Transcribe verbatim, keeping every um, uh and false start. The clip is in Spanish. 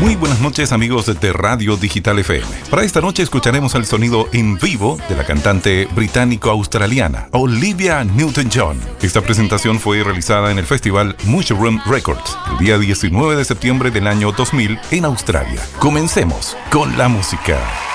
Muy buenas noches, amigos de Radio Digital F M. Para esta noche escucharemos el sonido en vivo de la cantante británico-australiana Olivia Newton-John. Esta presentación fue realizada en el festival Mushroom Records el día diecinueve de septiembre del año dos mil en Australia. Comencemos con la música.